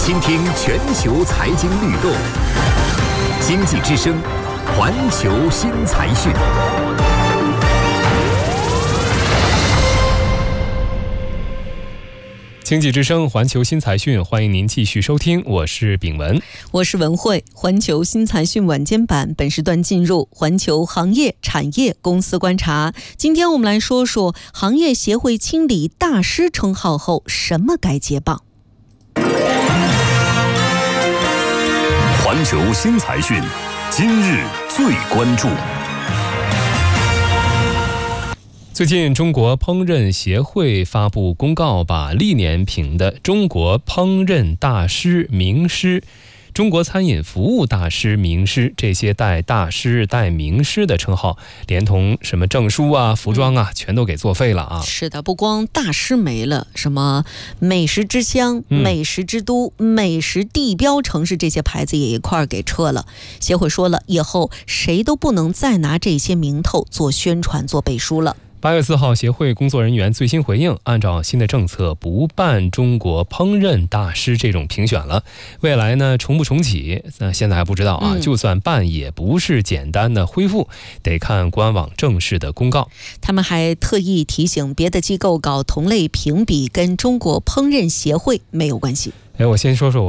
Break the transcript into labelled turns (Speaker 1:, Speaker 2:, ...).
Speaker 1: 倾听全球财经律动，经济之声，环球新财讯。经济之声，环球新财讯，欢迎您继续收听，我是炳文，
Speaker 2: 我是文慧。环球新财讯晚间版本时段进入环球行业、产业、公司观察。今天我们来说说行业协会清理大师称号后，什么该接棒？
Speaker 3: 环球新财讯，今日最关注。
Speaker 1: 最近，中国烹饪协会发布公告，把历年评的中国烹饪大师、名师、中国餐饮服务大师、名师这些带大师、带名师的称号，连同什么证书啊、服装啊，全都给作废了啊！
Speaker 2: 是的，不光大师没了，什么美食之乡、美食之都、美食地标城市这些牌子也一块儿给撤了。协会说了，以后谁都不能再拿这些名头做宣传、做背书了。
Speaker 1: 8月4号，协会工作人员最新回应，按照新的政策，不办中国烹饪大师这种评选了。未来呢，重不重启，现在还不知道啊。就算办，也不是简单的恢复，得看官网正式的公告。
Speaker 2: 他们还特意提醒，别的机构搞同类评比跟中国烹饪协会没有关系。
Speaker 1: 我先说说